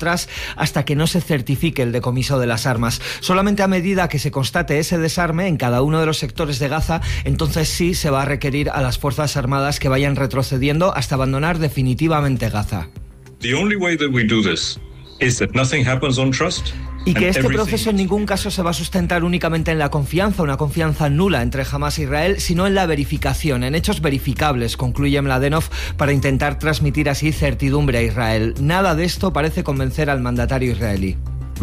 atrás hasta que no se certifique el decomiso de las armas. Solamente a medida que se constate ese desarme en cada uno de los sectores de Gaza, entonces sí se va a requerir a las fuerzas armadas que vayan retrocediendo hasta abandonar definitivamente Gaza. The only way that we do this is that nothing happens on trust. Y que este proceso en ningún caso se va a sustentar únicamente en la confianza, una confianza nula entre Hamás e Israel, sino en la verificación, en hechos verificables, concluye Mladenov, para intentar transmitir así certidumbre a Israel. Nada de esto parece convencer al mandatario israelí.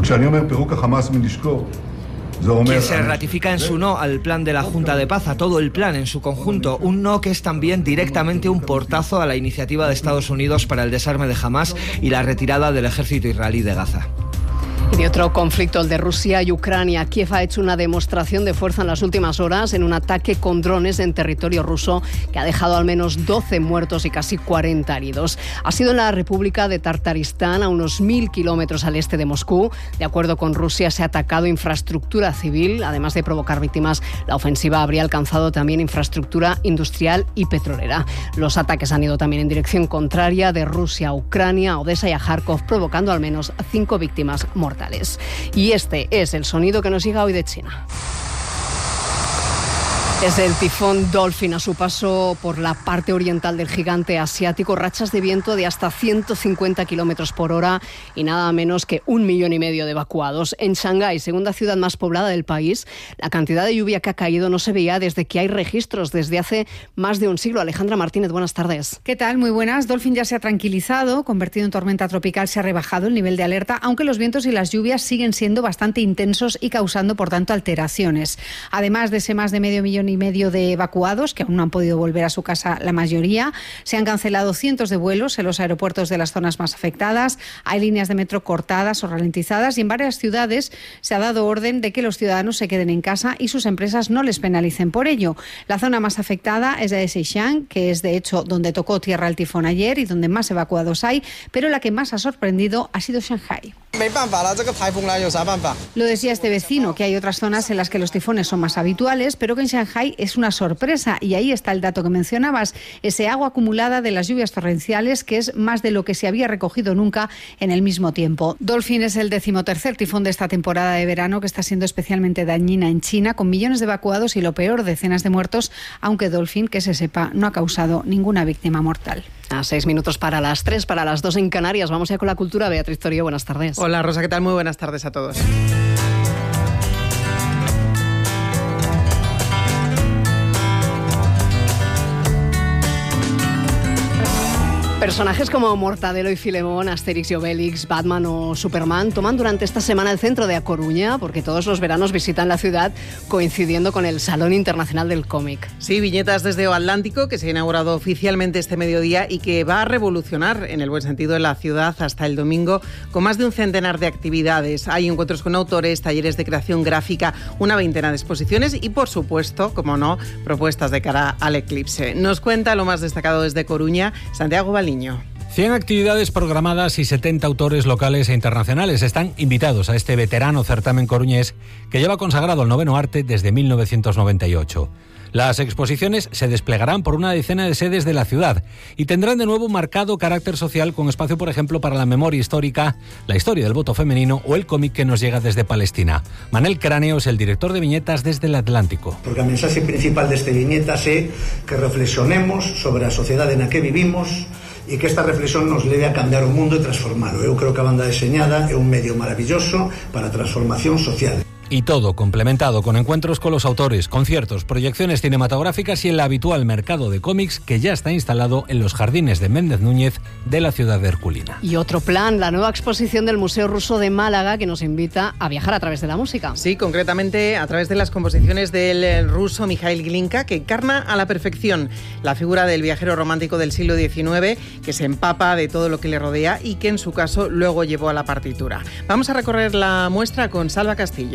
Quien se ratifica en su no al plan de la Junta de Paz, a todo el plan en su conjunto, un no que es también directamente un portazo a la iniciativa de Estados Unidos para el desarme de Hamás y la retirada del ejército israelí de Gaza. Y de otro conflicto, el de Rusia y Ucrania. Kiev ha hecho una demostración de fuerza en las últimas horas en un ataque con drones en territorio ruso que ha dejado al menos 12 muertos y casi 40 heridos. Ha sido en la República de Tartaristán, a unos 1.000 kilómetros al este de Moscú. De acuerdo con Rusia, se ha atacado infraestructura civil. Además de provocar víctimas, la ofensiva habría alcanzado también infraestructura industrial y petrolera. Los ataques han ido también en dirección contraria, de Rusia a Ucrania, a Odessa y a Kharkov, provocando al menos 5 víctimas mortales. Y este es el sonido que nos llega hoy de China. Es el tifón Dolphin. A su paso por la parte oriental del gigante asiático, rachas de viento de hasta 150 kilómetros por hora y nada menos que 1,5 millones de evacuados. En Shanghái, segunda ciudad más poblada del país, la cantidad de lluvia que ha caído no se veía desde que hay registros, desde hace más de un siglo. Alejandra Martínez, buenas tardes. ¿Qué tal? Muy buenas. Dolphin ya se ha tranquilizado, convertido en tormenta tropical, se ha rebajado el nivel de alerta, aunque los vientos y las lluvias siguen siendo bastante intensos y causando, por tanto, alteraciones. Además de ese más de 500 000 de evacuados, que aún no han podido volver a su casa la mayoría, se han cancelado cientos de vuelos en los aeropuertos de las zonas más afectadas, hay líneas de metro cortadas o ralentizadas y en varias ciudades se ha dado orden de que los ciudadanos se queden en casa y sus empresas no les penalicen por ello. La zona más afectada es la de Xinjiang, que es de hecho donde tocó tierra el tifón ayer y donde más evacuados hay, pero la que más ha sorprendido ha sido Shanghái. Lo decía este vecino, que hay otras zonas en las que los tifones son más habituales, pero que en Shanghái es una sorpresa, y ahí está el dato que mencionabas, ese agua acumulada de las lluvias torrenciales, que es más de lo que se había recogido nunca en el mismo tiempo. Dolphin es el 13º tifón de esta temporada de verano, que está siendo especialmente dañina en China, con millones de evacuados y, lo peor, decenas de muertos, aunque Dolphin, que se sepa, no ha causado ninguna víctima mortal. A 6 minutos para las 3, para las 2 en Canarias. Vamos ya con la cultura. Beatriz Torío, buenas tardes. Hola Rosa, ¿qué tal? Muy buenas tardes a todos. Personajes como Mortadelo y Filemón, Asterix y Obelix, Batman o Superman toman durante esta semana el centro de A Coruña, porque todos los veranos visitan la ciudad coincidiendo con el Salón Internacional del Cómic. Sí, viñetas desde O Atlántico, que se ha inaugurado oficialmente este mediodía y que va a revolucionar, en el buen sentido, en la ciudad hasta el domingo, con más de un centenar de actividades. Hay encuentros con autores, talleres de creación gráfica, una veintena de exposiciones y, por supuesto, como no, propuestas de cara al eclipse. Nos cuenta lo más destacado desde Coruña, Santiago Baliño. 100 actividades programadas y 70 autores locales e internacionales están invitados a este veterano certamen coruñés que lleva consagrado el noveno arte desde 1998. Las exposiciones se desplegarán por una decena de sedes de la ciudad y tendrán de nuevo marcado carácter social, con espacio, por ejemplo, para la memoria histórica, la historia del voto femenino o el cómic que nos llega desde Palestina. Manel Cráneo es el director de viñetas desde el Atlántico. Porque a mensaxe principal deste viñetas é que reflexionemos sobre a sociedade na que vivimos e que esta reflexión nos leve a cambiar o mundo e transformalo. Eu creo que a banda deseñada é un medio maravilloso para a transformación social. Y todo complementado con encuentros con los autores, conciertos, proyecciones cinematográficas y el habitual mercado de cómics que ya está instalado en los jardines de Méndez Núñez de la ciudad de Herculina. Y otro plan, la nueva exposición del Museo Ruso de Málaga, que nos invita a viajar a través de la música. Sí, concretamente a través de las composiciones del ruso Mikhail Glinka, que encarna a la perfección la figura del viajero romántico del siglo XIX, que se empapa de todo lo que le rodea y que en su caso luego llevó a la partitura. Vamos a recorrer la muestra con Salva Castillo.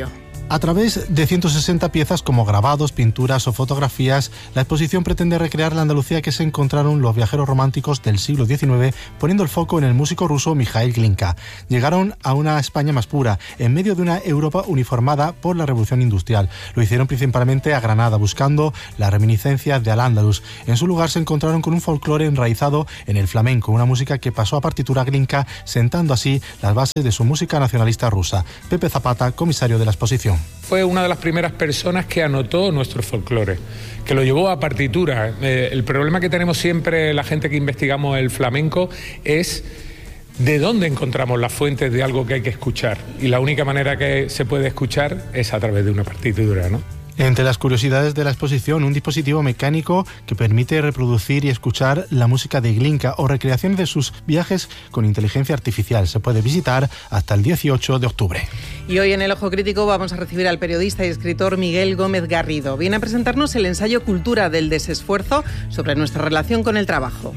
A través de 160 piezas como grabados, pinturas o fotografías, la exposición pretende recrear la Andalucía que se encontraron los viajeros románticos del siglo XIX, poniendo el foco en el músico ruso Mikhail Glinka. Llegaron a una España más pura, en medio de una Europa uniformada por la Revolución Industrial. Lo hicieron principalmente a Granada, buscando las reminiscencias de Al-Ándalus. En su lugar se encontraron con un folclore enraizado en el flamenco, una música que pasó a partitura a Glinka, sentando así las bases de su música nacionalista rusa. Pepe Zapata, comisario de la exposición. Fue una de las primeras personas que anotó nuestro folclore, que lo llevó a partitura. El problema que tenemos siempre la gente que investigamos el flamenco es de dónde encontramos las fuentes de algo que hay que escuchar. Y la única manera que se puede escuchar es a través de una partitura, ¿no? Entre las curiosidades de la exposición, un dispositivo mecánico que permite reproducir y escuchar la música de Glinka o recreaciones de sus viajes con inteligencia artificial. Se puede visitar hasta el 18 de octubre. Y hoy en El Ojo Crítico vamos a recibir al periodista y escritor Miguel Gómez Garrido. Viene a presentarnos el ensayo Cultura del Desesfuerzo sobre nuestra relación con el trabajo.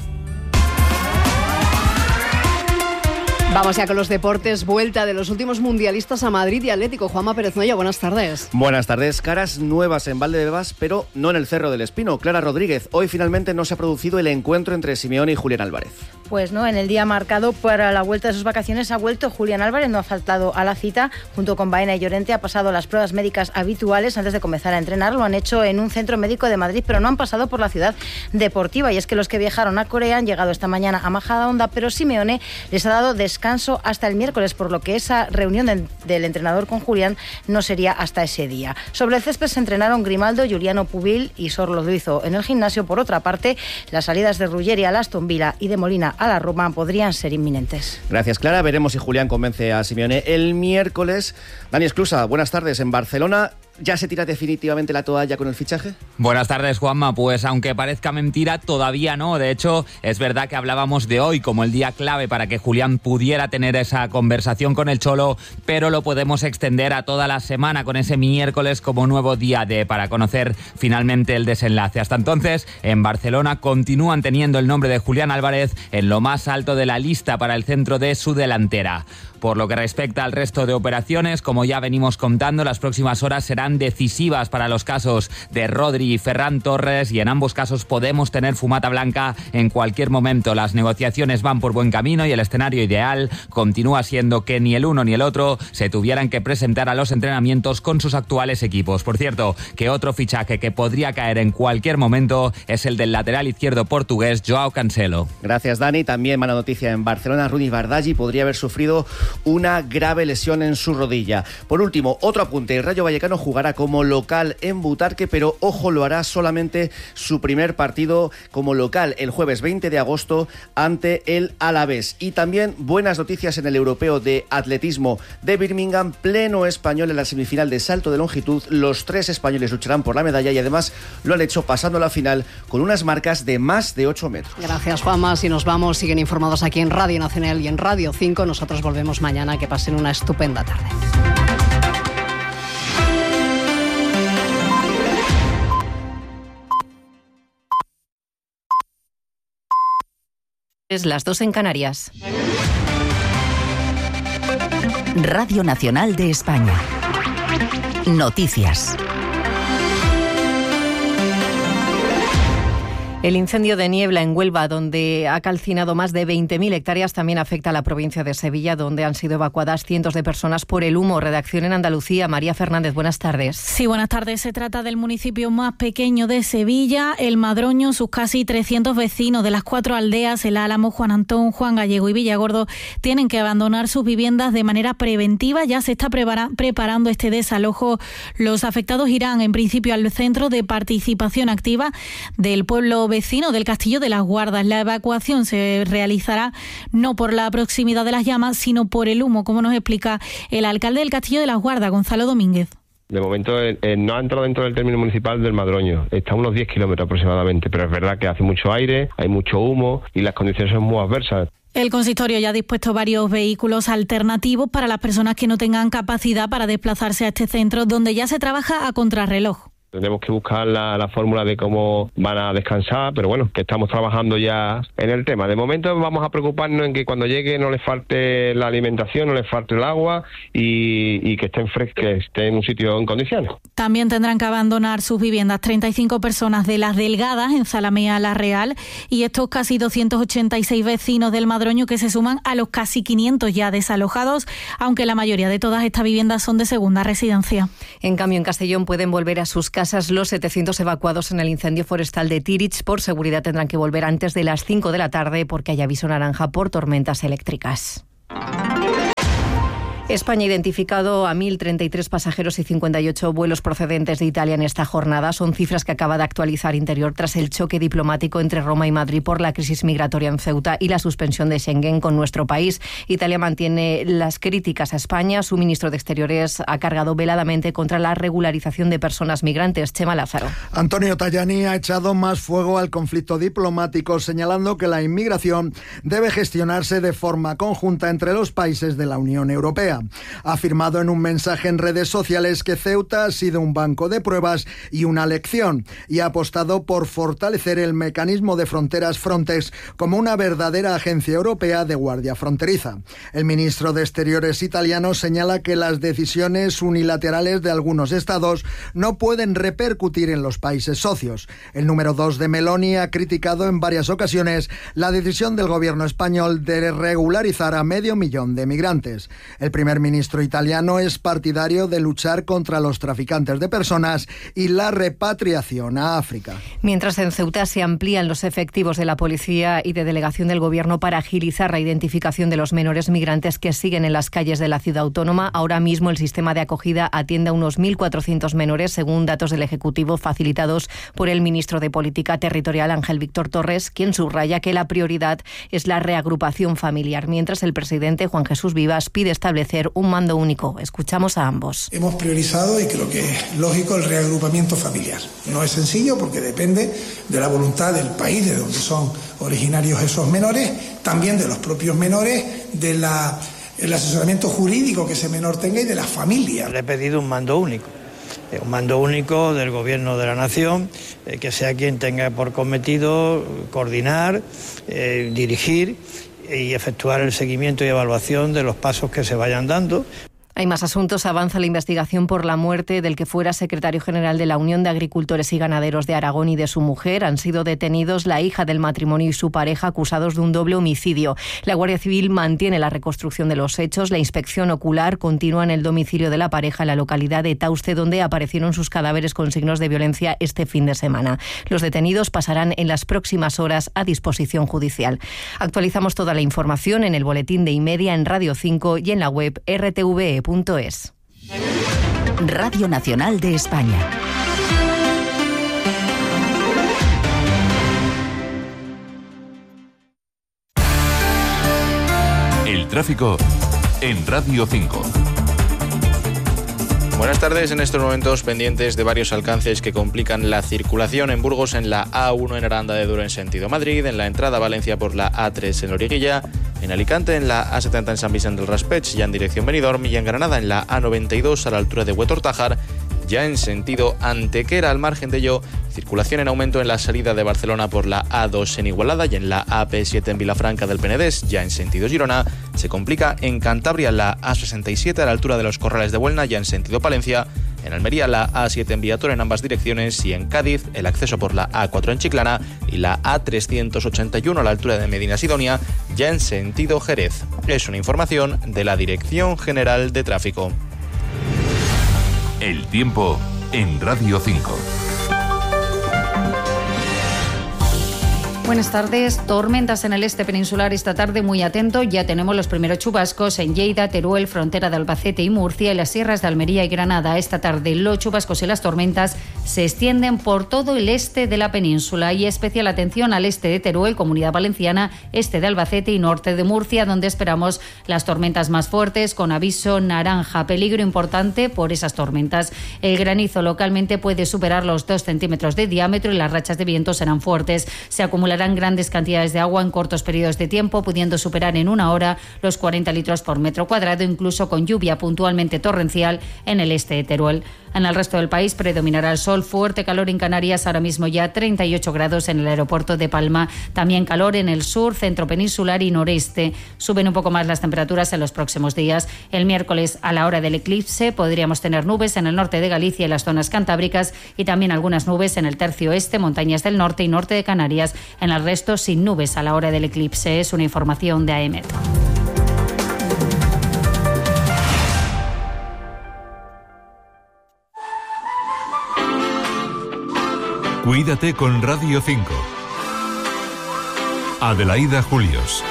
Vamos ya con los deportes, vuelta de los últimos mundialistas a Madrid y Atlético. Juanma Pérez Noya, buenas tardes. Buenas tardes, caras nuevas en Valdebebas, pero no en el Cerro del Espino. Clara Rodríguez, hoy finalmente no se ha producido el encuentro entre Simeone y Julián Álvarez. Pues no, en el día marcado para la vuelta de sus vacaciones ha vuelto Julián Álvarez, no ha faltado a la cita, junto con Baena y Llorente ha pasado las pruebas médicas habituales antes de comenzar a entrenar. Lo han hecho en un centro médico de Madrid, pero no han pasado por la ciudad deportiva. Y es que los que viajaron a Corea han llegado esta mañana a Majadahonda, pero Simeone les ha dado descanso hasta el miércoles, por lo que esa reunión del entrenador con Julián no sería hasta ese día. Sobre el césped se entrenaron Grimaldo, Juliano Pubil y Sorloz lo hizo en el gimnasio. Por otra parte, las salidas de Ruggeri al Aston Villa y de Molina a la Roma podrían ser inminentes. Gracias, Clara. Veremos si Julián convence a Simeone el miércoles. Dani Esclusa, buenas tardes. En Barcelona, ¿ya se tira definitivamente la toalla con el fichaje? Buenas tardes, Juanma. Pues aunque parezca mentira, todavía no. De hecho, es verdad que hablábamos de hoy como el día clave para que Julián pudiera tener esa conversación con el Cholo, pero lo podemos extender a toda la semana con ese miércoles como nuevo día D para conocer finalmente el desenlace. Hasta entonces, en Barcelona continúan teniendo el nombre de Julián Álvarez en lo más alto de la lista para el centro de su delantera. Por lo que respecta al resto de operaciones, como ya venimos contando, las próximas horas serán decisivas para los casos de Rodri y Ferran Torres y en ambos casos podemos tener fumata blanca en cualquier momento. Las negociaciones van por buen camino y el escenario ideal continúa siendo que ni el uno ni el otro se tuvieran que presentar a los entrenamientos con sus actuales equipos. Por cierto, que otro fichaje que podría caer en cualquier momento es el del lateral izquierdo portugués Joao Cancelo. Gracias, Dani. También mala noticia en Barcelona, Rudi Bardaghi podría haber sufrido una grave lesión en su rodilla. Por último, otro apunte, el Rayo Vallecano jugará como local en Butarque, pero ojo, lo hará solamente su primer partido como local el jueves 20 de agosto ante el Alavés. Y también buenas noticias en el europeo de atletismo de Birmingham, pleno español en la semifinal de salto de longitud. Los 3 españoles lucharán por la medalla y además lo han hecho pasando la final con unas marcas de más de 8 metros. Gracias, Juanma. Si nos vamos, siguen informados aquí en Radio Nacional y en Radio 5. Nosotros volvemos mañana. Que pasen una estupenda tarde. Es las 2 en Canarias. Radio Nacional de España. Noticias. El incendio de niebla en Huelva, donde ha calcinado más de 20.000 hectáreas, también afecta a la provincia de Sevilla, donde han sido evacuadas cientos de personas por el humo. Redacción en Andalucía. María Fernández, buenas tardes. Sí, buenas tardes. Se trata del municipio más pequeño de Sevilla, El Madroño. Sus casi 300 vecinos de las 4 aldeas, El Álamo, Juan Antón, Juan Gallego y Villagordo, tienen que abandonar sus viviendas de manera preventiva. Ya se está preparando este desalojo. Los afectados irán, en principio, al Centro de Participación Activa del pueblo vecino del Castillo de las Guardas. La evacuación se realizará no por la proximidad de las llamas, sino por el humo, como nos explica el alcalde del Castillo de las Guardas, Gonzalo Domínguez. De momento no ha entrado dentro del término municipal del Madroño, está a unos 10 kilómetros aproximadamente, pero es verdad que hace mucho aire, hay mucho humo y las condiciones son muy adversas. El consistorio ya ha dispuesto varios vehículos alternativos para las personas que no tengan capacidad para desplazarse a este centro, donde ya se trabaja a contrarreloj. Tenemos que buscar la fórmula de cómo van a descansar, pero bueno, que estamos trabajando ya en el tema. De momento vamos a preocuparnos en que cuando llegue no les falte la alimentación, no les falte el agua y que estén frescos, que estén en un sitio en condiciones. También tendrán que abandonar sus viviendas 35 personas de Las Delgadas, en Zalamea La Real, y estos casi 286 vecinos del Madroño, que se suman a los casi 500 ya desalojados, aunque la mayoría de todas estas viviendas son de segunda residencia. En cambio, en Castellón pueden volver a sus casas los 700 evacuados en el incendio forestal de Tirich. Por seguridad tendrán que volver antes de las 5 de la tarde porque hay aviso naranja por tormentas eléctricas. España ha identificado a 1.033 pasajeros y 58 vuelos procedentes de Italia en esta jornada. Son cifras que acaba de actualizar Interior tras el choque diplomático entre Roma y Madrid por la crisis migratoria en Ceuta y la suspensión de Schengen con nuestro país. Italia mantiene las críticas a España. Su ministro de Exteriores ha cargado veladamente contra la regularización de personas migrantes. Chema Lázaro. Antonio Tajani ha echado más fuego al conflicto diplomático, señalando que la inmigración debe gestionarse de forma conjunta entre los países de la Unión Europea. Ha afirmado en un mensaje en redes sociales que Ceuta ha sido un banco de pruebas y una lección, y ha apostado por fortalecer el mecanismo de fronteras Frontex como una verdadera agencia europea de guardia fronteriza. El ministro de Exteriores italiano señala que las decisiones unilaterales de algunos estados no pueden repercutir en los países socios. El número 2 de Meloni ha criticado en varias ocasiones la decisión del gobierno español de regularizar a 500.000 de migrantes. El primer ministro italiano es partidario de luchar contra los traficantes de personas y la repatriación a África. Mientras en Ceuta se amplían los efectivos de la policía y de delegación del gobierno para agilizar la identificación de los menores migrantes que siguen en las calles de la ciudad autónoma, ahora mismo el sistema de acogida atiende a unos 1.400 menores, según datos del Ejecutivo facilitados por el ministro de Política Territorial, Ángel Víctor Torres, quien subraya que la prioridad es la reagrupación familiar, mientras el presidente Juan Jesús Vivas pide establecer un mando único. Escuchamos a ambos. Hemos priorizado, y creo que es lógico, el reagrupamiento familiar. No es sencillo porque depende de la voluntad del país de donde son originarios esos menores, también de los propios menores, del asesoramiento jurídico que ese menor tenga y de la familia. Le he pedido un mando único del Gobierno de la Nación, que sea quien tenga por cometido coordinar, dirigir y efectuar el seguimiento y evaluación de los pasos que se vayan dando. Hay más asuntos. Avanza la investigación por la muerte del que fuera secretario general de la Unión de Agricultores y Ganaderos de Aragón y de su mujer. Han sido detenidos la hija del matrimonio y su pareja, acusados de un doble homicidio. La Guardia Civil mantiene la reconstrucción de los hechos. La inspección ocular continúa en el domicilio de la pareja en la localidad de Tauste, donde aparecieron sus cadáveres con signos de violencia este fin de semana. Los detenidos pasarán en las próximas horas a disposición judicial. Actualizamos toda la información en el boletín de Y-Media, en Radio 5 y en la web rtve.es. Radio Nacional de España. El tráfico en Radio 5. Buenas tardes. En estos momentos pendientes de varios alcances que complican la circulación en Burgos, en la A1 en Aranda de Duero en sentido Madrid, en la entrada a Valencia por la A3 en Loriguilla, en Alicante en la A70 en San Vicente del Raspeig ya en dirección Benidorm, y en Granada en la A92 a la altura de Huetortájar ya en sentido Antequera. Al margen de ello, circulación en aumento en la salida de Barcelona por la A2 en Igualada y en la AP7 en Vilafranca del Penedés ya en sentido Girona. Se complica en Cantabria la A67 a la altura de los Corrales de Buelna ya en sentido Palencia. En Almería la A7 en Viator en ambas direcciones, y en Cádiz el acceso por la A4 en Chiclana y la A381 a la altura de Medina Sidonia ya en sentido Jerez. Es una información de la Dirección General de Tráfico. El tiempo en Radio 5. Buenas tardes. Tormentas en el este peninsular esta tarde, muy atento. Ya tenemos los primeros chubascos en Lleida, Teruel, frontera de Albacete y Murcia, y las sierras de Almería y Granada. Esta tarde los chubascos y las tormentas se extienden por todo el este de la península, y especial atención al este de Teruel, Comunidad Valenciana, este de Albacete y norte de Murcia, donde esperamos las tormentas más fuertes, con aviso naranja. Peligro importante por esas tormentas. El granizo localmente puede superar los 2 centímetros de diámetro y las rachas de viento serán fuertes. Se acumularán grandes cantidades de agua en cortos periodos de tiempo, pudiendo superar en una hora los 40 litros por metro cuadrado, incluso con lluvia puntualmente torrencial en el este de Teruel. En el resto del país predominará el sol, fuerte calor en Canarias, ahora mismo ya 38 grados en el aeropuerto de Palma, también calor en el sur, centro peninsular y noreste. Suben un poco más las temperaturas en los próximos días. El miércoles, a la hora del eclipse, podríamos tener nubes en el norte de Galicia y las zonas cantábricas y también algunas nubes en el tercio oeste, montañas del norte y norte de Canarias. En el resto, sin nubes a la hora del eclipse. Es una información de AEMET. Cuídate con Radio 5. Adelaida Julios.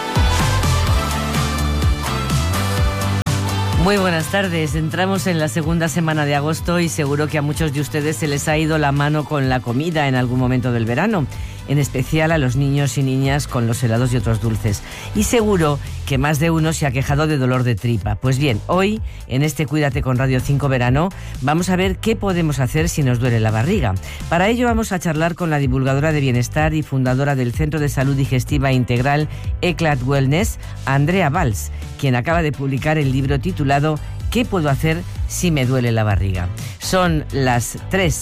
Muy buenas tardes. Entramos en la segunda semana de agosto y seguro que a muchos de ustedes se les ha ido la mano con la comida en algún momento del verano, en especial a los niños y niñas con los helados y otros dulces. Y seguro que más de uno se ha quejado de dolor de tripa. Pues bien, hoy, en este Cuídate con Radio 5 Verano, vamos a ver qué podemos hacer si nos duele la barriga. Para ello vamos a charlar con la divulgadora de bienestar y fundadora del Centro de Salud Digestiva Integral Eclat Wellness, Andrea Valls, quien acaba de publicar el libro titulado ¿Qué puedo hacer si me duele la barriga? Son las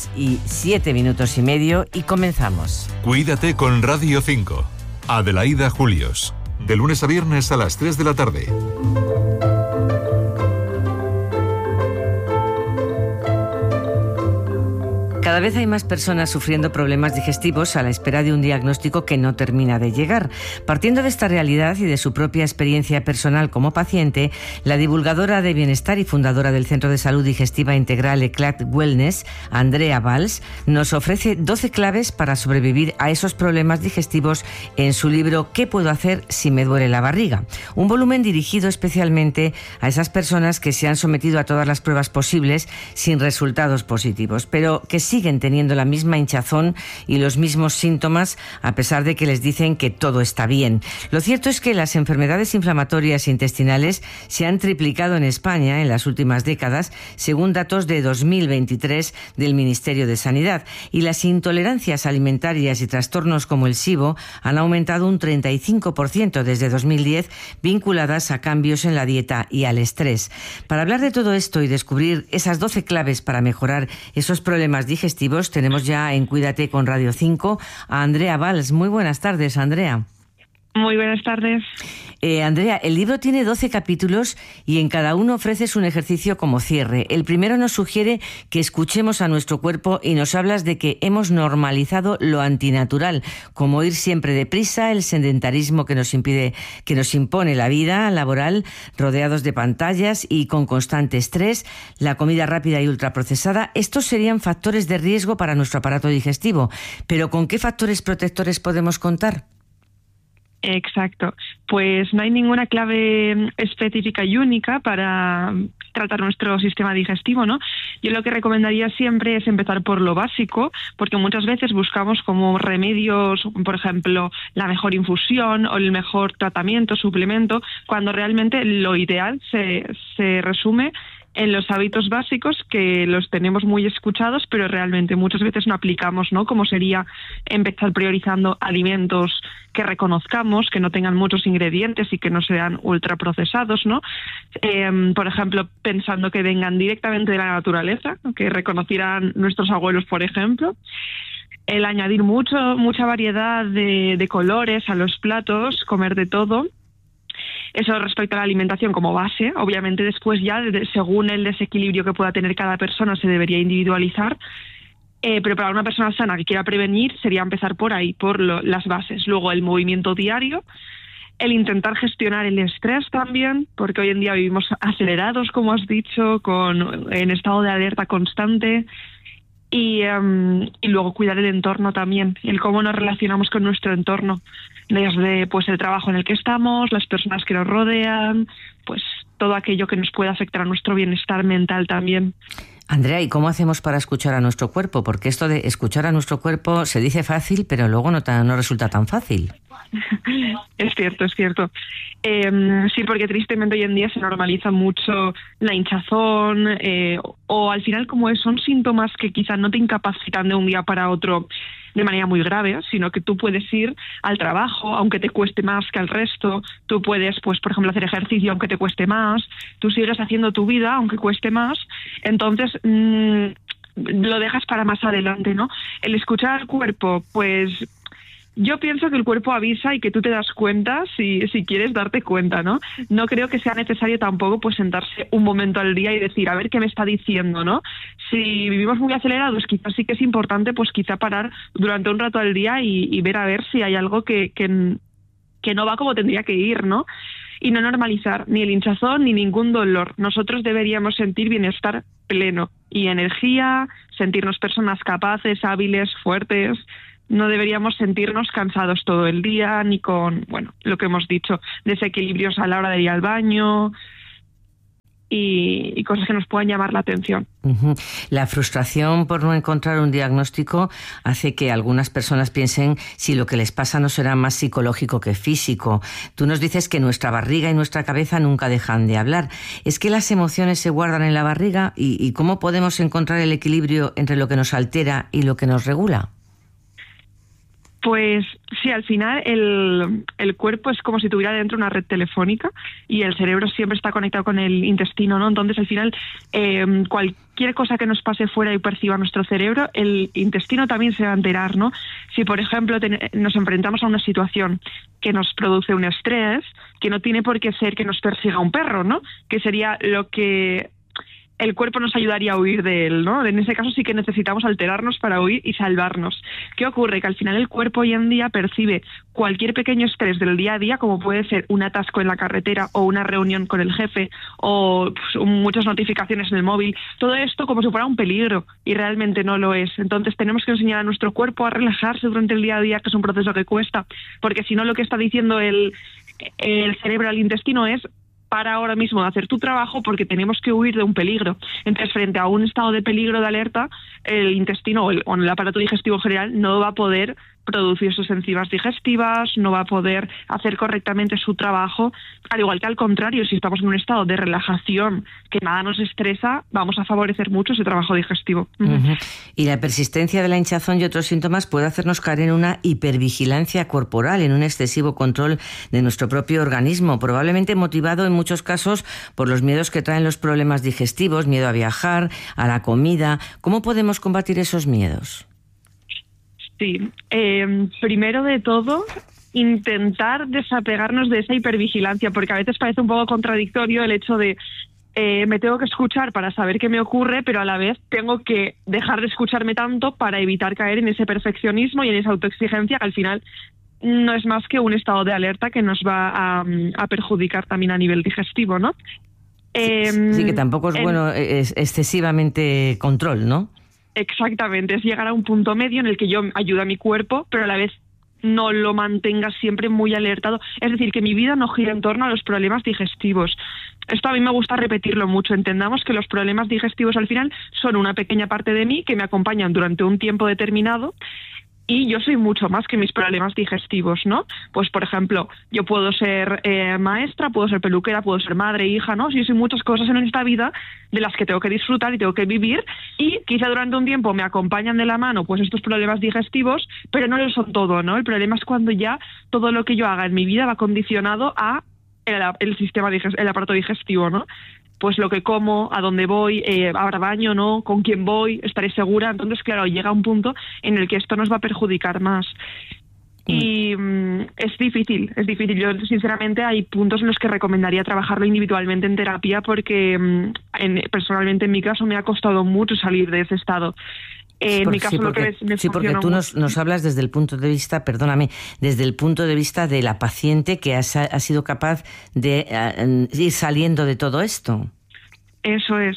3:07 y comenzamos. Cuídate con Radio 5. Adelaida Julios. De lunes a viernes a las 3 de la tarde. Cada vez hay más personas sufriendo problemas digestivos a la espera de un diagnóstico que no termina de llegar. Partiendo de esta realidad y de su propia experiencia personal como paciente, la divulgadora de bienestar y fundadora del Centro de Salud Digestiva Integral Eclat Wellness, Andrea Valls, nos ofrece 12 claves para sobrevivir a esos problemas digestivos en su libro ¿Qué puedo hacer si me duele la barriga? Un volumen dirigido especialmente a esas personas que se han sometido a todas las pruebas posibles sin resultados positivos, pero que siguen teniendo la misma hinchazón y los mismos síntomas a pesar de que les dicen que todo está bien. Lo cierto es que las enfermedades inflamatorias intestinales se han triplicado en España en las últimas décadas, según datos de 2023 del Ministerio de Sanidad, y las intolerancias alimentarias y trastornos como el SIBO han aumentado un 35% desde 2010, vinculadas a cambios en la dieta y al estrés. Para hablar de todo esto y descubrir esas 12 claves para mejorar esos problemas digestivos, tenemos ya en Cuídate con Radio 5 a Andrea Valls. Muy buenas tardes, Andrea. Muy buenas tardes. Andrea, el libro tiene 12 capítulos y en cada uno ofreces un ejercicio como cierre. El primero nos sugiere que escuchemos a nuestro cuerpo y nos hablas de que hemos normalizado lo antinatural, como ir siempre deprisa, el sedentarismo que nos impone la vida laboral, rodeados de pantallas y con constante estrés, la comida rápida y ultraprocesada. Estos serían factores de riesgo para nuestro aparato digestivo. Pero ¿con qué factores protectores podemos contar? Exacto. Pues no hay ninguna clave específica y única para tratar nuestro sistema digestivo, ¿no? Yo lo que recomendaría siempre es empezar por lo básico, porque muchas veces buscamos como remedios, por ejemplo, la mejor infusión o el mejor tratamiento, suplemento, cuando realmente lo ideal se resume en los hábitos básicos, que los tenemos muy escuchados, pero realmente muchas veces no aplicamos, ¿no? Como sería empezar priorizando alimentos que reconozcamos, que no tengan muchos ingredientes y que no sean ultraprocesados, ¿no? Por ejemplo, pensando que vengan directamente de la naturaleza, que reconocieran nuestros abuelos, por ejemplo. El añadir mucha variedad de colores a los platos, comer de todo. Eso respecto a la alimentación como base. Obviamente después ya, según el desequilibrio que pueda tener cada persona, se debería individualizar. Pero para una persona sana que quiera prevenir sería empezar por ahí, por las bases. Luego el movimiento diario, el intentar gestionar el estrés también, porque hoy en día vivimos acelerados, como has dicho, en estado de alerta constante. Y luego cuidar el entorno también, el cómo nos relacionamos con nuestro entorno, desde pues el trabajo en el que estamos, las personas que nos rodean, pues todo aquello que nos puede afectar a nuestro bienestar mental también. Andrea, ¿y cómo hacemos para escuchar a nuestro cuerpo? Porque esto de escuchar a nuestro cuerpo se dice fácil, pero luego no resulta tan fácil. Es cierto. Sí, porque tristemente hoy en día se normaliza mucho la hinchazón, o al final como son síntomas que quizás no te incapacitan de un día para otro de manera muy grave, sino que tú puedes ir al trabajo aunque te cueste más que al resto, tú puedes, pues por ejemplo, hacer ejercicio aunque te cueste más, tú sigues haciendo tu vida aunque cueste más. Entonces lo dejas para más adelante, ¿no? El escuchar al cuerpo, pues yo pienso que el cuerpo avisa y que tú te das cuenta si quieres darte cuenta, ¿no? No creo que sea necesario tampoco pues sentarse un momento al día y decir, a ver qué me está diciendo, ¿no? Si vivimos muy acelerados, quizás sí que es importante pues quizá parar durante un rato al día y ver a ver si hay algo que no va como tendría que ir, ¿no? Y no normalizar ni el hinchazón ni ningún dolor. Nosotros deberíamos sentir bienestar pleno y energía, sentirnos personas capaces, hábiles, fuertes. No deberíamos sentirnos cansados todo el día, ni con, bueno, lo que hemos dicho, desequilibrios a la hora de ir al baño y cosas que nos puedan llamar la atención. La frustración por no encontrar un diagnóstico hace que algunas personas piensen si lo que les pasa no será más psicológico que físico. Tú nos dices que nuestra barriga y nuestra cabeza nunca dejan de hablar. ¿Es que las emociones se guardan en la barriga? ¿Y cómo podemos encontrar el equilibrio entre lo que nos altera y lo que nos regula? Pues sí, al final el cuerpo es como si tuviera dentro una red telefónica y el cerebro siempre está conectado con el intestino, ¿no? Entonces, al final, cualquier cosa que nos pase fuera y perciba nuestro cerebro, el intestino también se va a enterar, ¿no? Si, por ejemplo, nos enfrentamos a una situación que nos produce un estrés, que no tiene por qué ser que nos persiga un perro, ¿no? Que sería lo que el cuerpo nos ayudaría a huir de él, ¿no? En ese caso sí que necesitamos alterarnos para huir y salvarnos. ¿Qué ocurre? Que al final el cuerpo hoy en día percibe cualquier pequeño estrés del día a día, como puede ser un atasco en la carretera o una reunión con el jefe o pues, muchas notificaciones en el móvil, todo esto como si fuera un peligro y realmente no lo es. Entonces tenemos que enseñar a nuestro cuerpo a relajarse durante el día a día, que es un proceso que cuesta, porque si no lo que está diciendo el cerebro al intestino es: para ahora mismo de hacer tu trabajo porque tenemos que huir de un peligro. Entonces, frente a un estado de peligro, de alerta, el intestino o el aparato digestivo en general no va a poder producir sus enzimas digestivas, no va a poder hacer correctamente su trabajo, al igual que al contrario, si estamos en un estado de relajación, que nada nos estresa, vamos a favorecer mucho ese trabajo digestivo. Y la persistencia de la hinchazón y otros síntomas puede hacernos caer en una hipervigilancia corporal, en un excesivo control de nuestro propio organismo, probablemente motivado en muchos casos por los miedos que traen los problemas digestivos, miedo a viajar, a la comida. ¿Cómo podemos combatir esos miedos? Sí, primero de todo, intentar desapegarnos de esa hipervigilancia, porque a veces parece un poco contradictorio el hecho de me tengo que escuchar para saber qué me ocurre, pero a la vez tengo que dejar de escucharme tanto para evitar caer en ese perfeccionismo y en esa autoexigencia que al final no es más que un estado de alerta que nos va a perjudicar también a nivel digestivo, ¿no? Sí, que tampoco es bueno excesivamente control, ¿no? Exactamente, es llegar a un punto medio en el que yo ayudo a mi cuerpo, pero a la vez no lo mantenga siempre muy alertado. Es decir, que mi vida no gira en torno a los problemas digestivos. Esto a mí me gusta repetirlo mucho. Entendamos que los problemas digestivos al final son una pequeña parte de mí que me acompañan durante un tiempo determinado. Y yo soy mucho más que mis problemas digestivos, ¿no? Pues, por ejemplo, yo puedo ser maestra, puedo ser peluquera, puedo ser madre, hija, ¿no? Yo soy muchas cosas en esta vida de las que tengo que disfrutar y tengo que vivir, y quizá durante un tiempo me acompañan de la mano pues estos problemas digestivos, pero no lo son todo, ¿no? El problema es cuando ya todo lo que yo haga en mi vida va condicionado a el sistema el aparato digestivo, ¿no? Pues lo que como, a dónde voy, habrá baño, ¿no? Con quién voy, estaré segura. Entonces, claro, llega un punto en el que esto nos va a perjudicar más. Y es difícil. Yo, sinceramente, hay puntos en los que recomendaría trabajarlo individualmente en terapia porque personalmente, en mi caso, me ha costado mucho salir de ese estado. En mi caso, porque tú nos hablas desde el punto de vista, desde el punto de vista de la paciente que ha sido capaz de ir saliendo de todo esto. Eso es.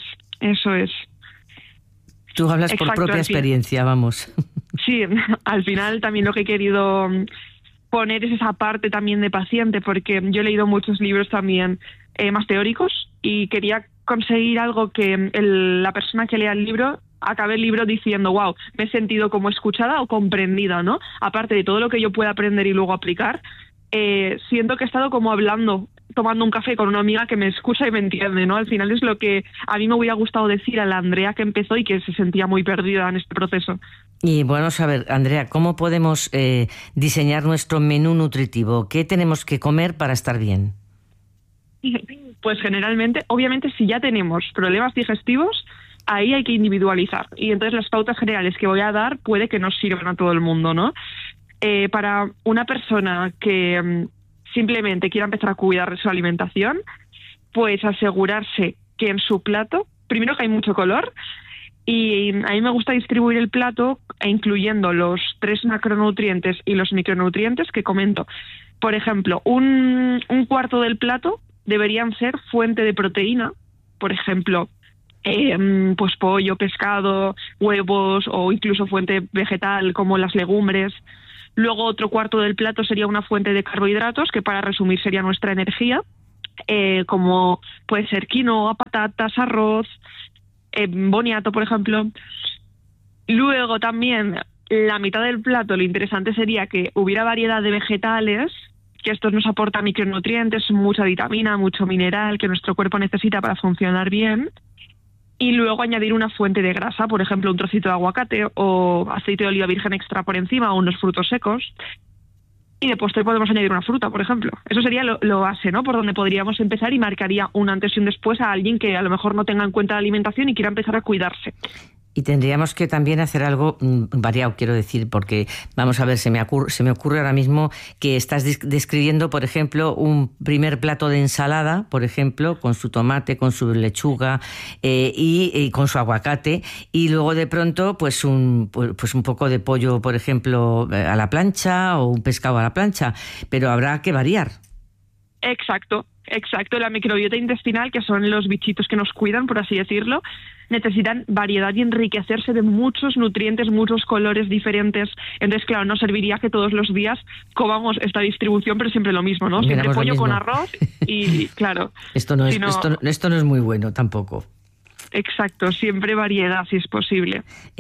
Tú hablas por propia experiencia, vamos. Sí, al final también lo que he querido poner es esa parte también de paciente, porque yo he leído muchos libros también más teóricos y quería conseguir algo que la persona que lea el libro acabe el libro diciendo, wow, me he sentido como escuchada o comprendida, ¿no? Aparte de todo lo que yo pueda aprender y luego aplicar, siento que he estado como hablando, tomando un café con una amiga que me escucha y me entiende, ¿no? Al final es lo que a mí me hubiera gustado decir a la Andrea que empezó y que se sentía muy perdida en este proceso. Y bueno, a ver, Andrea, ¿cómo podemos diseñar nuestro menú nutritivo? ¿Qué tenemos que comer para estar bien? Pues generalmente, obviamente, si ya tenemos problemas digestivos, ahí hay que individualizar. Y entonces las pautas generales que voy a dar puede que no sirvan a todo el mundo, ¿no? Para una persona que simplemente quiera empezar a cuidar su alimentación, pues asegurarse que en su plato, primero que hay mucho color, y a mí me gusta distribuir el plato incluyendo los 3 macronutrientes y los micronutrientes que comento. Por ejemplo, un cuarto del plato deberían ser fuente de proteína, por ejemplo, pues pollo, pescado, huevos o incluso fuente vegetal como las legumbres. Luego otro cuarto del plato sería una fuente de carbohidratos, que para resumir sería nuestra energía, como puede ser quinoa, patatas, arroz, boniato, por ejemplo. Luego también la mitad del plato, lo interesante sería que hubiera variedad de vegetales, que estos nos aportan micronutrientes, mucha vitamina, mucho mineral que nuestro cuerpo necesita para funcionar bien. Y luego añadir una fuente de grasa, por ejemplo, un trocito de aguacate o aceite de oliva virgen extra por encima o unos frutos secos. Y de postre podemos añadir una fruta, por ejemplo. Eso sería lo base, ¿no? Por donde podríamos empezar y marcaría un antes y un después a alguien que a lo mejor no tenga en cuenta la alimentación y quiera empezar a cuidarse. Y tendríamos que también hacer algo variado, quiero decir, porque, vamos a ver, se me ocurre ahora mismo que estás describiendo, por ejemplo, un primer plato de ensalada, por ejemplo, con su tomate, con su lechuga y con su aguacate, y luego de pronto pues un poco de pollo, por ejemplo, a la plancha o un pescado a la plancha, pero habrá que variar. Exacto. La microbiota intestinal, que son los bichitos que nos cuidan, por así decirlo, necesitan variedad y enriquecerse de muchos nutrientes, muchos colores diferentes. Entonces, claro, no serviría que todos los días comamos esta distribución, pero siempre lo mismo, ¿no? Siempre pollo con arroz y, claro... Esto no es muy bueno tampoco. Exacto, siempre variedad, si es posible.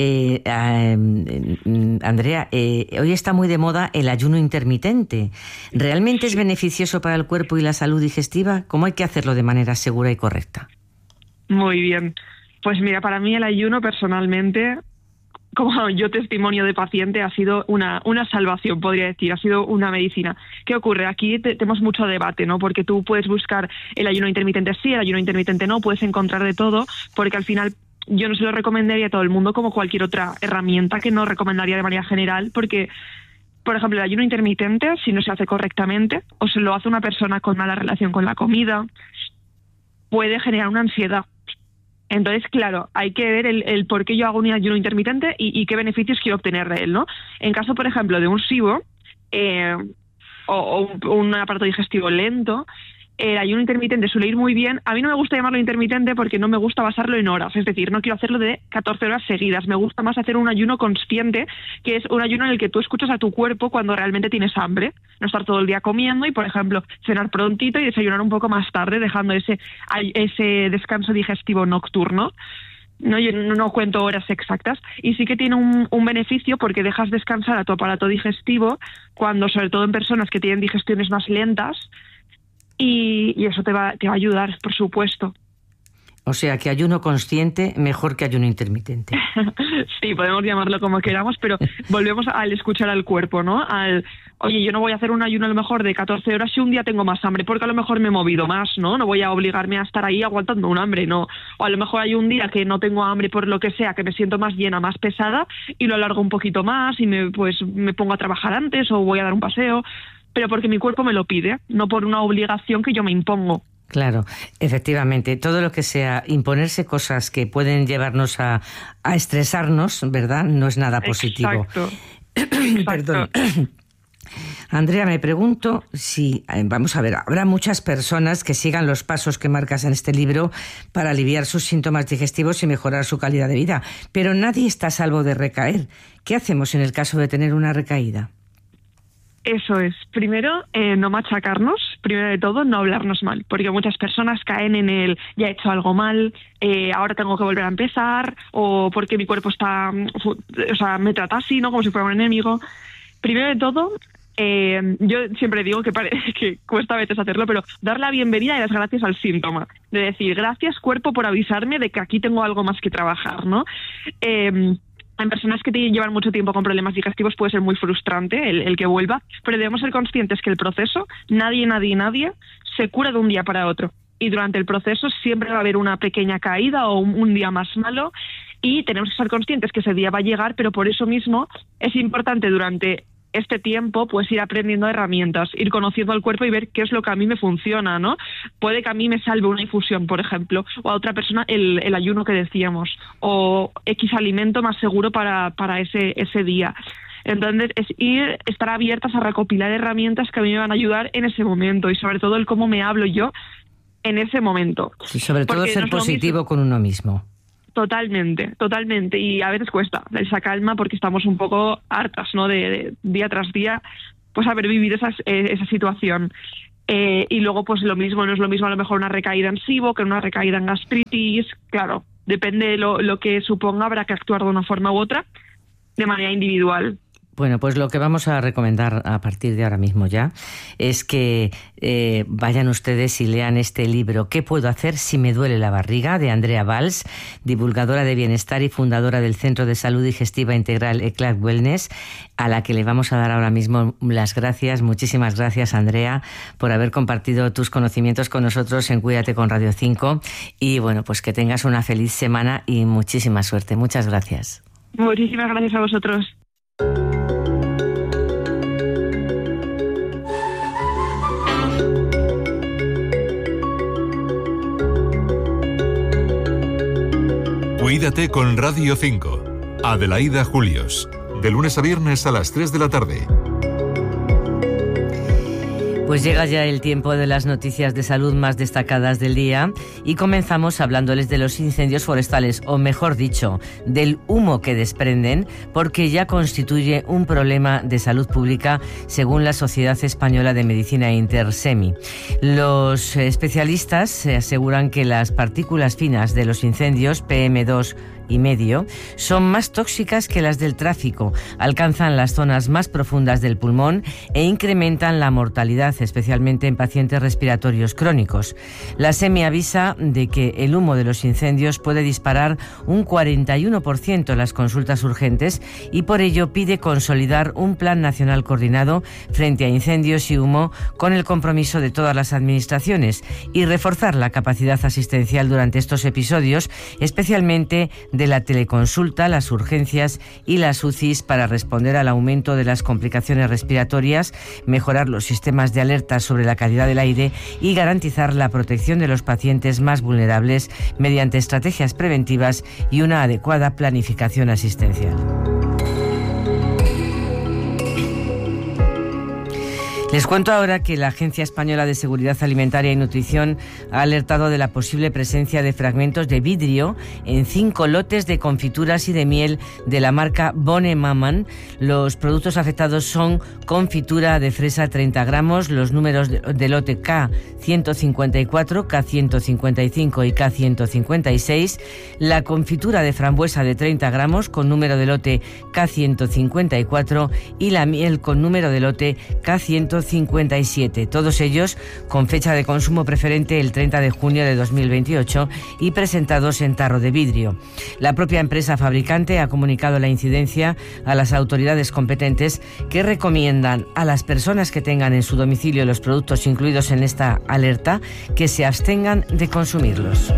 Andrea, hoy está muy de moda el ayuno intermitente. ¿Realmente es beneficioso para el cuerpo y la salud digestiva? ¿Cómo hay que hacerlo de manera segura y correcta? Muy bien. Pues mira, para mí el ayuno personalmente, como yo testimonio de paciente, ha sido una salvación, podría decir, ha sido una medicina. ¿Qué ocurre? Aquí tenemos mucho debate, ¿no? Porque tú puedes buscar el ayuno intermitente sí, el ayuno intermitente no, puedes encontrar de todo, porque al final yo no se lo recomendaría a todo el mundo como cualquier otra herramienta que no recomendaría de manera general, porque, por ejemplo, el ayuno intermitente, si no se hace correctamente, o se lo hace una persona con mala relación con la comida, puede generar una ansiedad. Entonces, claro, hay que ver el por qué yo hago un ayuno intermitente y qué beneficios quiero obtener de él, ¿no? En caso, por ejemplo, de un SIBO o un aparato digestivo lento, el ayuno intermitente suele ir muy bien. A mí no me gusta llamarlo intermitente porque no me gusta basarlo en horas, es decir, no quiero hacerlo de 14 horas seguidas. Me gusta más hacer un ayuno consciente, que es un ayuno en el que tú escuchas a tu cuerpo cuando realmente tienes hambre, no estar todo el día comiendo y, por ejemplo, cenar prontito y desayunar un poco más tarde, dejando ese descanso digestivo nocturno. No, yo no cuento horas exactas, y sí que tiene un beneficio porque dejas descansar a tu aparato digestivo cuando, sobre todo en personas que tienen digestiones más lentas, y eso te va a ayudar, por supuesto. O sea, que ayuno consciente mejor que ayuno intermitente. Sí, podemos llamarlo como queramos, pero volvemos al escuchar al cuerpo, ¿no? Oye, yo no voy a hacer un ayuno a lo mejor de 14 horas si un día tengo más hambre, porque a lo mejor me he movido más, ¿no? No voy a obligarme a estar ahí aguantando un hambre, ¿no? O a lo mejor hay un día que no tengo hambre por lo que sea, que me siento más llena, más pesada, y lo alargo un poquito más y me pongo a trabajar antes o voy a dar un paseo, pero porque mi cuerpo me lo pide, no por una obligación que yo me impongo. Claro, efectivamente, todo lo que sea imponerse cosas que pueden llevarnos a estresarnos, ¿verdad? No es nada positivo. Exacto. Perdón. Andrea, me pregunto si, vamos a ver, habrá muchas personas que sigan los pasos que marcas en este libro para aliviar sus síntomas digestivos y mejorar su calidad de vida, pero nadie está a salvo de recaer. ¿Qué hacemos en el caso de tener una recaída? Eso es. Primero, no machacarnos. Primero de todo, no hablarnos mal. Porque muchas personas caen en el ya he hecho algo mal, ahora tengo que volver a empezar, o porque mi cuerpo me trata así, ¿no? Como si fuera un enemigo. Primero de todo, yo siempre digo que cuesta a veces hacerlo, pero dar la bienvenida y las gracias al síntoma. De decir, gracias cuerpo por avisarme de que aquí tengo algo más que trabajar, ¿no? En personas que llevan mucho tiempo con problemas digestivos puede ser muy frustrante el que vuelva, pero debemos ser conscientes que el proceso, nadie se cura de un día para otro. y durante el proceso siempre va a haber una pequeña caída o un día más malo, y tenemos que ser conscientes que ese día va a llegar, pero por eso mismo es importante durante este tiempo pues ir aprendiendo herramientas, ir conociendo al cuerpo y ver qué es lo que a mí me funciona, ¿no? Puede que a mí me salve una infusión, por ejemplo, o a otra persona el ayuno que decíamos, o X alimento más seguro para ese día. Entonces es estar abiertas a recopilar herramientas que a mí me van a ayudar en ese momento, y sobre todo el cómo me hablo yo en ese momento. Y sobre todo ser positivo con uno mismo. Totalmente, y a veces cuesta esa calma porque estamos un poco hartas, ¿no? De día tras día, pues haber vivido esa situación. Y luego pues lo mismo, no es lo mismo a lo mejor una recaída en SIBO que una recaída en gastritis. Claro, depende de lo que suponga, habrá que actuar de una forma u otra, de manera individual. Bueno, pues lo que vamos a recomendar a partir de ahora mismo ya es que vayan ustedes y lean este libro, ¿Qué puedo hacer si me duele la barriga?, de Andrea Valls, divulgadora de bienestar y fundadora del Centro de Salud Digestiva Integral Eclat Wellness, a la que le vamos a dar ahora mismo las gracias. Muchísimas gracias, Andrea, por haber compartido tus conocimientos con nosotros en Cuídate con Radio 5. Y bueno, pues que tengas una feliz semana y muchísima suerte. Muchas gracias. Muchísimas gracias a vosotros. Cuídate con Radio 5. Adelaida Julios. De lunes a viernes a las 3 de la tarde. Pues llega ya el tiempo de las noticias de salud más destacadas del día y comenzamos hablándoles de los incendios forestales, o mejor dicho, del humo que desprenden, porque ya constituye un problema de salud pública según la Sociedad Española de Medicina Intersemi. Los especialistas aseguran que las partículas finas de los incendios, PM2,5, son más tóxicas que las del tráfico, alcanzan las zonas más profundas del pulmón e incrementan la mortalidad, especialmente en pacientes respiratorios crónicos. La SEMI avisa de que el humo de los incendios puede disparar un 41% las consultas urgentes y por ello pide consolidar un plan nacional coordinado frente a incendios y humo con el compromiso de todas las administraciones y reforzar la capacidad asistencial durante estos episodios, especialmente de la teleconsulta, las urgencias y las UCIs, para responder al aumento de las complicaciones respiratorias, mejorar los sistemas de alerta sobre la calidad del aire y garantizar la protección de los pacientes más vulnerables mediante estrategias preventivas y una adecuada planificación asistencial. Les cuento ahora que la Agencia Española de Seguridad Alimentaria y Nutrición ha alertado de la posible presencia de fragmentos de vidrio en 5 lotes de confituras y de miel de la marca Bonne Maman. Los productos afectados son confitura de fresa 30 gramos, los números de lote K154, K155 y K156, la confitura de frambuesa de 30 gramos con número de lote K154 y la miel con número de lote K157, todos ellos con fecha de consumo preferente el 30 de junio de 2028 y presentados en tarro de vidrio. La propia empresa fabricante ha comunicado la incidencia a las autoridades competentes, que recomiendan a las personas que tengan en su domicilio los productos incluidos en esta alerta que se abstengan de consumirlos.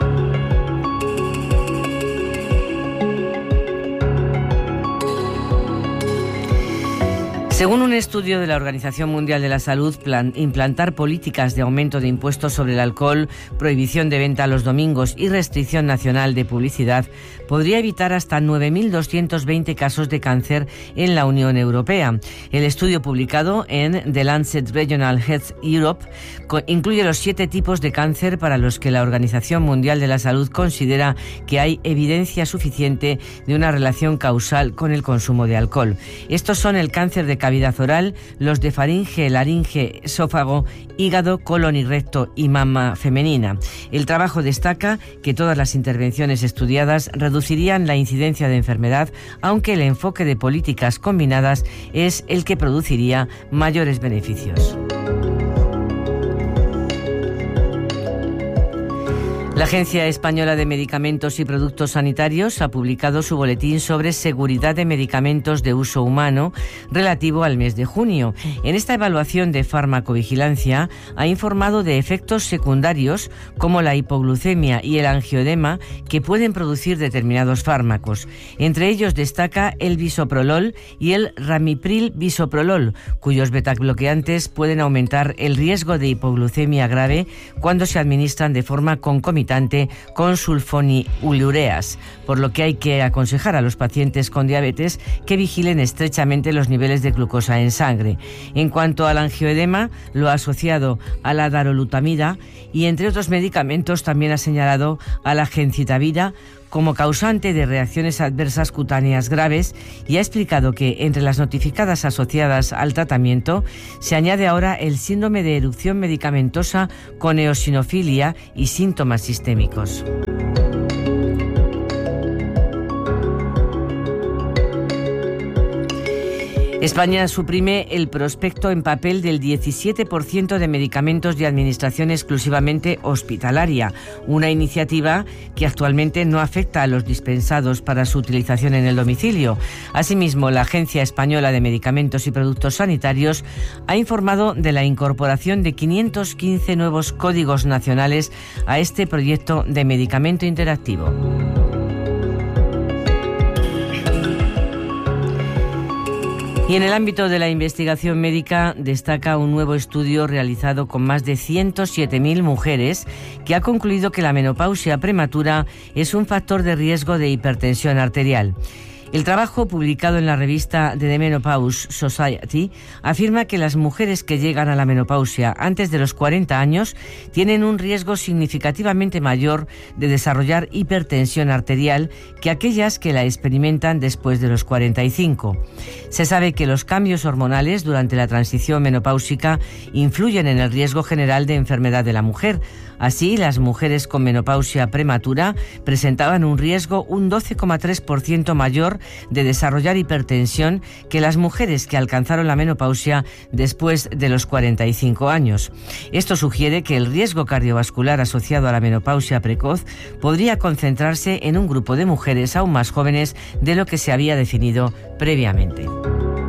Según un estudio de la Organización Mundial de la Salud, implantar políticas de aumento de impuestos sobre el alcohol, prohibición de venta los domingos y restricción nacional de publicidad podría evitar hasta 9.220 casos de cáncer en la Unión Europea. El estudio publicado en The Lancet Regional Health Europe incluye los 7 tipos de cáncer para los que la Organización Mundial de la Salud considera que hay evidencia suficiente de una relación causal con el consumo de alcohol. Estos son el cáncer de cavidad oral, los de faringe, laringe, esófago, hígado, colon y recto y mama femenina. El trabajo destaca que todas las intervenciones estudiadas reducirían la incidencia de enfermedad, aunque el enfoque de políticas combinadas es el que produciría mayores beneficios. La Agencia Española de Medicamentos y Productos Sanitarios ha publicado su boletín sobre seguridad de medicamentos de uso humano relativo al mes de junio. En esta evaluación de farmacovigilancia ha informado de efectos secundarios como la hipoglucemia y el angioedema que pueden producir determinados fármacos. Entre ellos destaca el bisoprolol y el ramipril bisoprolol, cuyos betabloqueantes pueden aumentar el riesgo de hipoglucemia grave cuando se administran de forma concomitante con sulfonilureas, por lo que hay que aconsejar a los pacientes con diabetes que vigilen estrechamente los niveles de glucosa en sangre. En cuanto al angioedema, lo ha asociado a la darolutamida y, entre otros medicamentos, también ha señalado a la gencitabina como causante de reacciones adversas cutáneas graves y ha explicado que entre las notificadas asociadas al tratamiento se añade ahora el síndrome de erupción medicamentosa con eosinofilia y síntomas sistémicos. España suprime el prospecto en papel del 17% de medicamentos de administración exclusivamente hospitalaria, una iniciativa que actualmente no afecta a los dispensados para su utilización en el domicilio. Asimismo, la Agencia Española de Medicamentos y Productos Sanitarios ha informado de la incorporación de 515 nuevos códigos nacionales a este proyecto de medicamento interactivo. Y en el ámbito de la investigación médica destaca un nuevo estudio realizado con más de 107.000 mujeres que ha concluido que la menopausia prematura es un factor de riesgo de hipertensión arterial. El trabajo, publicado en la revista The Menopause Society, afirma que las mujeres que llegan a la menopausia antes de los 40 años tienen un riesgo significativamente mayor de desarrollar hipertensión arterial que aquellas que la experimentan después de los 45. Se sabe que los cambios hormonales durante la transición menopáusica influyen en el riesgo general de enfermedad de la mujer. Así, las mujeres con menopausia prematura presentaban un riesgo un 12,3% mayor de desarrollar hipertensión que las mujeres que alcanzaron la menopausia después de los 45 años. Esto sugiere que el riesgo cardiovascular asociado a la menopausia precoz podría concentrarse en un grupo de mujeres aún más jóvenes de lo que se había definido previamente.